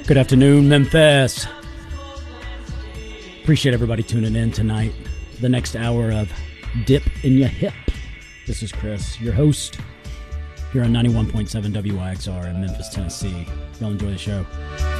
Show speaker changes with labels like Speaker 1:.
Speaker 1: Good afternoon, Memphis. Appreciate everybody tuning in tonight. The next hour of Dip in Your Hip. This is Chris, your host, here on 91.7 WYXR in Memphis, Tennessee. Y'all enjoy the show.